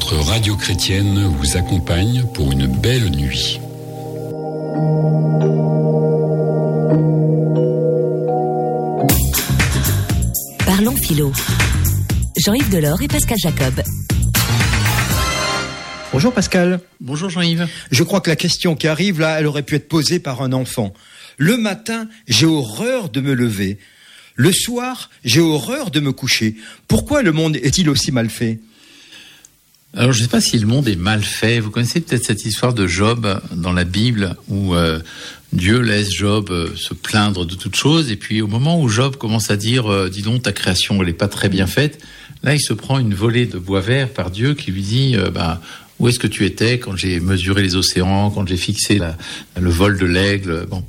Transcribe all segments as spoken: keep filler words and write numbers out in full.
Votre radio chrétienne vous accompagne pour une belle nuit. Parlons philo. Jean-Yves Delors et Pascal Jacob. Bonjour Pascal. Bonjour Jean-Yves. Je crois que la question qui arrive là, elle aurait pu être posée par un enfant. Le matin, j'ai horreur de me lever. Le soir, j'ai horreur de me coucher. Pourquoi le monde est-il aussi mal fait ? Alors je ne sais pas si le monde est mal fait. Vous connaissez peut-être cette histoire de Job dans la Bible où euh, Dieu laisse Job euh, se plaindre de toutes choses. Et puis au moment où Job commence à dire euh, « Dis donc, ta création, elle n'est pas très bien faite », là il se prend une volée de bois vert par Dieu qui lui dit euh, bah, « Où est-ce que tu étais quand j'ai mesuré les océans, quand j'ai fixé la, le vol de l'aigle ?» Bon.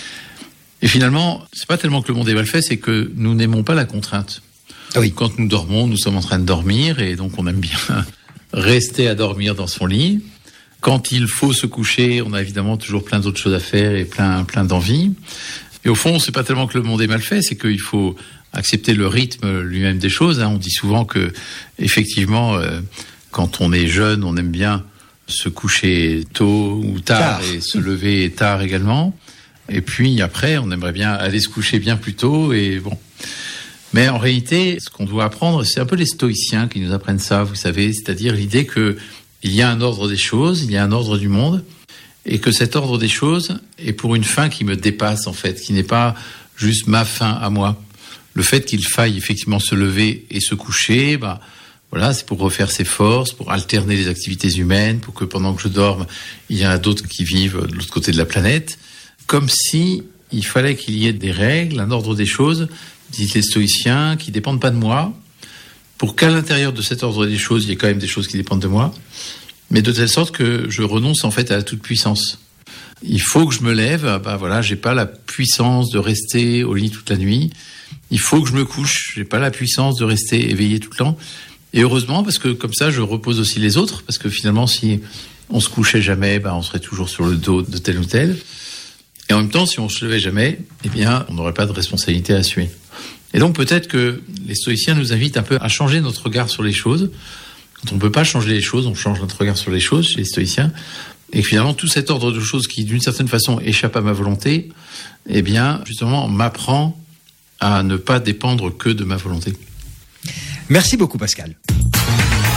Et finalement, c'est pas tellement que le monde est mal fait, c'est que nous n'aimons pas la contrainte. Ah oui. Quand nous dormons, nous sommes en train de dormir et donc on aime bien rester à dormir dans son lit. Quand il faut se coucher, on a évidemment toujours plein d'autres choses à faire et plein, plein d'envies. Et au fond, c'est pas tellement que le monde est mal fait, c'est qu'il faut accepter le rythme lui-même des choses. On dit souvent que, effectivement, euh, quand on est jeune, on aime bien se coucher tôt ou tard, tard. et se lever tard également. Et puis après, on aimerait bien aller se coucher bien plus tôt et bon. Mais en réalité, ce qu'on doit apprendre, c'est un peu les stoïciens qui nous apprennent ça, vous savez, c'est-à-dire l'idée que il y a un ordre des choses, il y a un ordre du monde, et que cet ordre des choses est pour une fin qui me dépasse en fait, qui n'est pas juste ma fin à moi. Le fait qu'il faille effectivement se lever et se coucher, bah voilà, c'est pour refaire ses forces, pour alterner les activités humaines, pour que pendant que je dorme, il y en a d'autres qui vivent de l'autre côté de la planète, comme si il fallait qu'il y ait des règles, un ordre des choses, disent les stoïciens, qui ne dépendent pas de moi, pour qu'à l'intérieur de cet ordre des choses, il y ait quand même des choses qui dépendent de moi, mais de telle sorte que je renonce en fait à la toute-puissance. Il faut que je me lève, ben voilà, j'ai pas la puissance de rester au lit toute la nuit, il faut que je me couche, j'ai pas la puissance de rester éveillé tout le temps, et heureusement, parce que comme ça, je repose aussi les autres, parce que finalement, si on se couchait jamais, ben on serait toujours sur le dos de tel ou tel, et en même temps, si on se levait jamais, eh bien, on n'aurait pas de responsabilité à assumer. Et donc peut-être que les stoïciens nous invitent un peu à changer notre regard sur les choses. Quand on ne peut pas changer les choses, on change notre regard sur les choses chez les stoïciens. Et finalement, tout cet ordre de choses qui, d'une certaine façon, échappe à ma volonté, eh bien, justement, m'apprend à ne pas dépendre que de ma volonté. Merci beaucoup, Pascal.